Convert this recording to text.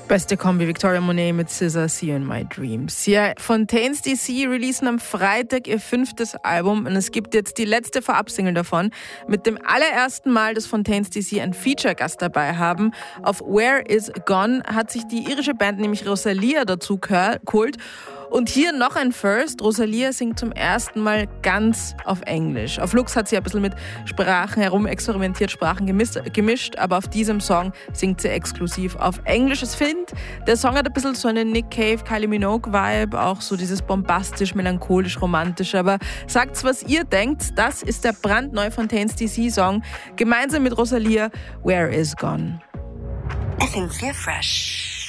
Beste Kombi, Victoria Monet mit SZA, See You in My Dreams. Ja, Fontaines DC releasen am Freitag ihr 5. Album und es gibt jetzt die letzte Vorabsingle davon. Mit dem allerersten Mal, dass Fontaines DC einen Feature-Gast dabei haben. Auf Where Is Gone hat sich die irische Band nämlich Rosalia dazu geholt. Und hier noch ein First. Rosalia singt zum ersten Mal ganz auf Englisch. Auf Lux hat sie ein bisschen mit Sprachen herumexperimentiert, Sprachen gemischt, aber auf diesem Song singt sie exklusiv auf Englisch. Ich finde, der Song hat ein bisschen so einen Nick Cave, Kylie Minogue-Vibe, auch so dieses bombastisch, melancholisch, romantisch. Aber sagt's, was ihr denkt. Das ist der brandneue Fontaines DC-Song, gemeinsam mit Rosalia, Where Is Gone. FM4 Fresh.